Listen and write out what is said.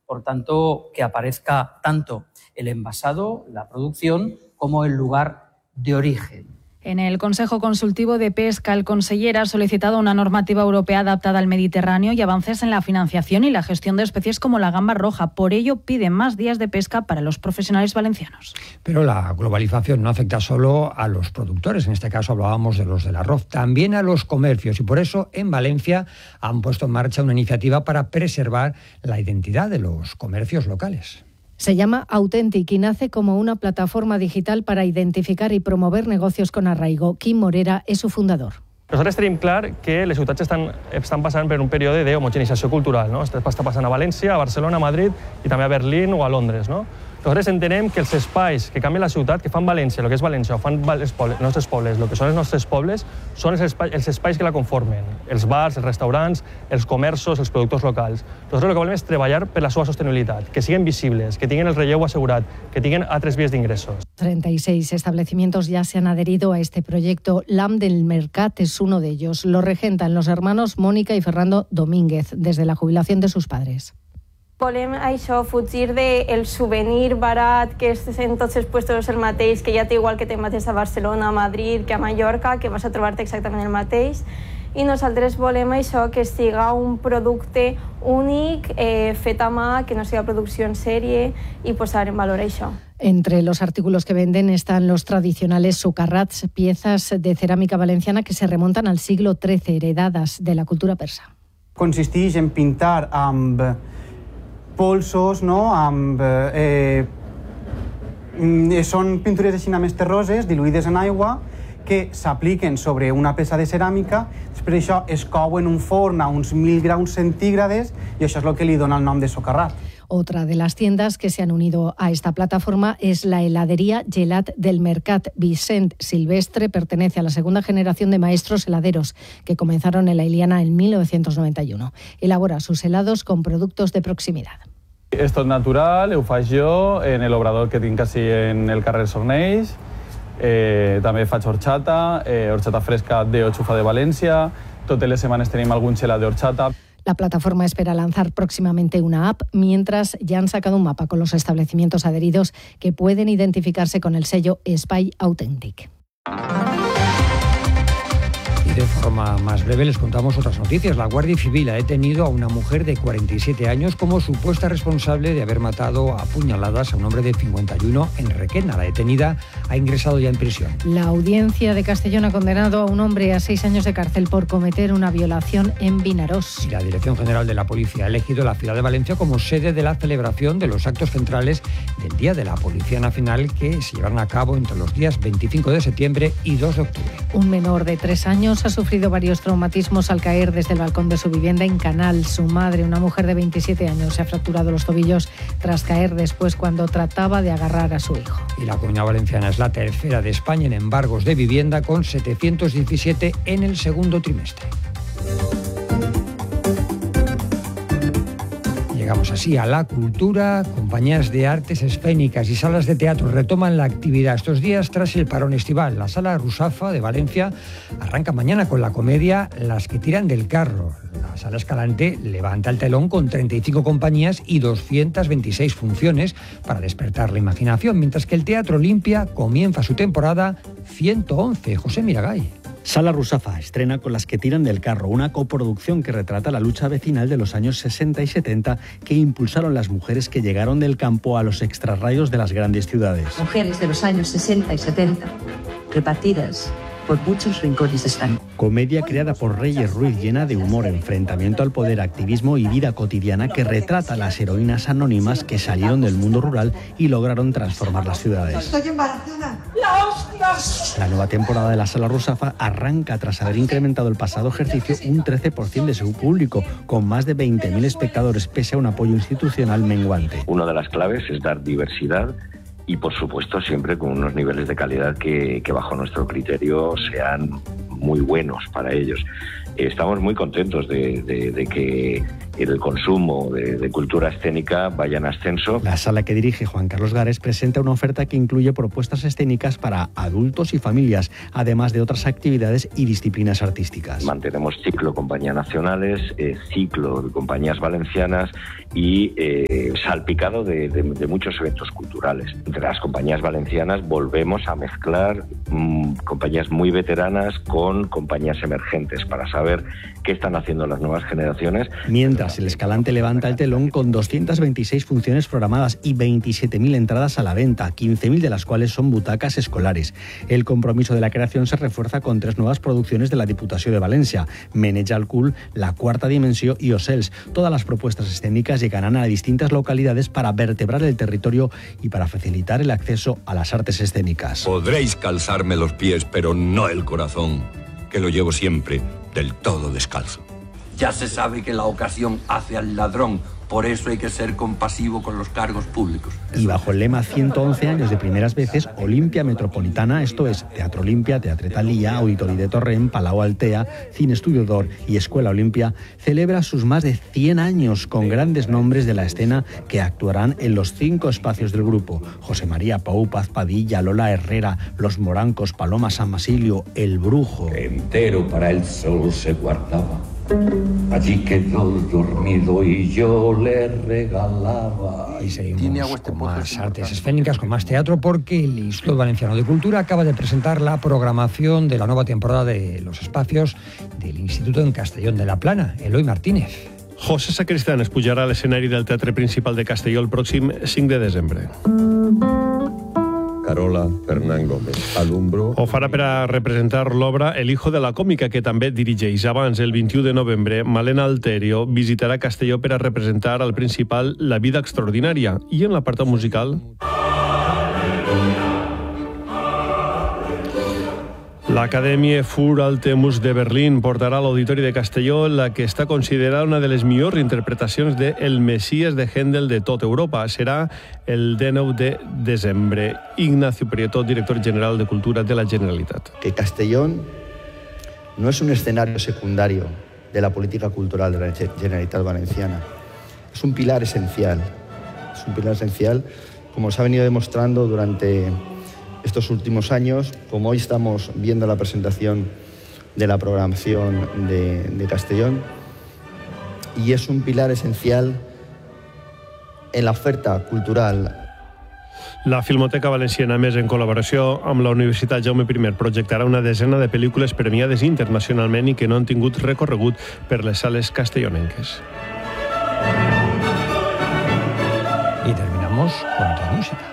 por tanto, que aparezca tanto el envasado, la producción, como el lugar de origen. En el Consejo Consultivo de Pesca, el conseller ha solicitado una normativa europea adaptada al Mediterráneo y avances en la financiación y la gestión de especies como la gamba roja. Por ello, pide más días de pesca para los profesionales valencianos. Pero la globalización no afecta solo a los productores, en este caso hablábamos de los del arroz, también a los comercios, y por eso en Valencia han puesto en marcha una iniciativa para preservar la identidad de los comercios locales. Se llama Authentic y nace como una plataforma digital para identificar y promover negocios con arraigo. Quim Morera és su fundador. Nosaltres tenim clar que les ciutats estan passant per un període d'homogeneïtzació cultural, no? Està passant a València, a Barcelona, a Madrid i també a Berlín o a Londres, no? Nosaltres entenem que els espais que canvien la ciutat, que fan València, el que és València, o fan els nostres pobles, el que són els nostres pobles, són els espais que la conformen, els bars, els restaurants, els comerços, els productors locals. Nosaltres el que volem és treballar per la seva sostenibilitat, que siguin visibles, que tinguin el relleu assegurat, que tinguin altres vies d'ingressos. 36 establecimientos ya se han adherido a este proyecto. L'Am del Mercat es uno de ellos. Lo regentan los hermanos Mónica y Fernando Domínguez desde la jubilación de sus padres. Volem això, fugir del souvenir barat, que és en tots els puestos el mateix, que ja té igual que te mateix a Barcelona, a Madrid, que a Mallorca, que vas a trobar-te exactament el mateix. I nosaltres volem això, que siga un producte únic, fet a mà, que no siga producció en sèrie, i posar en valor això. Entre los artículos que venden están los tradicionales socarrats, piezas de cerámica valenciana que se remontan al siglo XIII, heredadas de la cultura persa. Consisteix en pintar amb polsos, no? Són pintures així més terroses, diluïdes en aigua, que s'apliquen sobre una peça de ceràmica, després això es cou en un forn a uns 1000 graus centígrades i això és el que li dona el nom de socarrat. Otra de las tiendas que se han unido a esta plataforma es la heladería Gelat del Mercat. Vicent Silvestre pertenece a la segunda generación de maestros heladeros que comenzaron en la Iliana en 1991. Elabora sus helados con productos de proximidad. És tot natural, ho faig jo en el obrador que tinc així en el carrer Sornells. També faig horchata, horchata fresca de Ochufa de València. Totes les setmanes tenim algun gelat de horchata. La plataforma espera lanzar próximamente una app, mientras ya han sacado un mapa con los establecimientos adheridos que pueden identificarse con el sello Espai Authentic. Y de forma más breve les contamos otras noticias. La Guardia Civil ha detenido a una mujer de 47 años como supuesta responsable de haber matado a puñaladas a un hombre de 51 en Requena. La detenida ha ingresado ya en prisión. La audiencia de Castellón ha condenado a un hombre a 6 años de cárcel por cometer una violación en Vinaròs. Y la Dirección General de la Policía ha elegido la ciudad de Valencia como sede de la celebración de los actos centrales del Día de la Policía Nacional, que se llevarán a cabo entre los días 25 de septiembre y 2 de octubre. Un menor de 3 años ha sufrido varios traumatismos al caer desde el balcón de su vivienda en Canal. Su madre, una mujer de 27 años, se ha fracturado los tobillos tras caer después cuando trataba de agarrar a su hijo. Y la Comunidad Valenciana es la tercera de España en embargos de vivienda, con 717 en el segundo trimestre. Llegamos así a la cultura. Compañías de artes escénicas y salas de teatro retoman la actividad estos días tras el parón estival. La Sala Rusafa de Valencia arranca mañana con la comedia Las que tiran del carro. La Sala Escalante levanta el telón con 35 compañías y 226 funciones para despertar la imaginación, mientras que el Teatro Olimpia comienza su temporada 111. José Miragay. Sala Rusafa estrena con Las que tiran del carro, una coproducción que retrata la lucha vecinal de los años 60 y 70 que impulsaron las mujeres que llegaron del campo a los extrarradios de las grandes ciudades. Mujeres de los años 60 y 70, repartidas por muchos rincones de España. Comedia creada por Reyes Ruiz, llena de humor, enfrentamiento al poder, activismo y vida cotidiana, que retrata a las heroínas anónimas que salieron del mundo rural y lograron transformar las ciudades. ¡Estoy embarazada! ¡La hostia! La nueva temporada de la Sala Rusafa arranca tras haber incrementado el pasado ejercicio un 13% de su público, con más de 20.000 espectadores, pese a un apoyo institucional menguante. Una de las claves es dar diversidad y, por supuesto, siempre con unos niveles de calidad que bajo nuestro criterio sean muy buenos para ellos. Estamos muy contentos de que el consumo de cultura escénica vaya en ascenso. La sala que dirige Juan Carlos Gares presenta una oferta que incluye propuestas escénicas para adultos y familias, además de otras actividades y disciplinas artísticas. Mantenemos ciclo compañías nacionales, ciclo de compañías valencianas y salpicado de muchos eventos culturales. Entre las compañías valencianas volvemos a mezclar compañías muy veteranas con compañías emergentes para saber qué están haciendo las nuevas generaciones. Mientras el Escalante levanta el telón con 226 funciones programadas y 27.000 entradas a la venta, 15.000 de las cuales son butacas escolares. El compromiso de la creación se refuerza con 3 nuevas producciones de la Diputació de Valencia: Meneja al Cul, La Cuarta Dimensió y Ocells. Todas las propuestas escénicas llegarán a distintas localidades para vertebrar el territorio y para facilitar el acceso a las artes escénicas. Podréis calzarme los pies, pero no el corazón, que lo llevo siempre del todo descalzo. Ya se sabe que la ocasión hace al ladrón, por eso hay que ser compasivo con los cargos públicos. Y bajo el lema 111 años de primeras veces, Olimpia Metropolitana, esto es Teatro Olimpia, Teatre Thalia, Auditori de Torrent, Palau Altea, Cine Estudio d'Or y Escuela Olimpia, celebra sus más de 100 años con grandes nombres de la escena que actuarán en los 5 espacios del grupo: José María Pou, Paz Padilla, Lola Herrera, Los Morancos, Paloma San Basilio, El Brujo. Entero para el sol se guardaba. Allí quedó dormido y yo le regalaba. Y seguimos con más artes escénicas, con más teatro, porque el Instituto Valenciano de Cultura acaba de presentar la programación de la nueva temporada de los espacios del Instituto en Castellón de la Plana. Eloi Martínez. José Sacristán es pujarà a l'escenari del Teatre Principal de Castelló el pròxim 5 de desembre. Carola Fernán Gómez, Alumbro. Ho farà per a representar l'obra El hijo de la còmica, que també dirigeix. Abans, el 21 de novembre, Malena Alterio visitarà Castelló per a representar al Principal La vida extraordinària. I en l'apartat musical... L'Acadèmia für Alte Musik de Berlín portarà a l'Auditori de Castelló la que està considerada una de les millors interpretacions de El Messies de Händel de tota Europa. Serà el 19 de desembre. Ignacio Prieto, director general de Cultura de la Generalitat. Que Castellón no es un escenario secundario de la política cultural de la Generalitat Valenciana. Es un pilar esencial. Es un pilar esencial, como se ha venido demostrando durante estos últimos años, como hoy estamos viendo la presentación de la programación de Castellón, y es un pilar esencial en la oferta cultural. La Filmoteca Valenciana, més en col·laboració amb la Universitat Jaume I, projectarà una desena de pel·lícules premiades internacionalment i que no han tingut recorregut per les sales castellonenques. Y terminamos con otra música.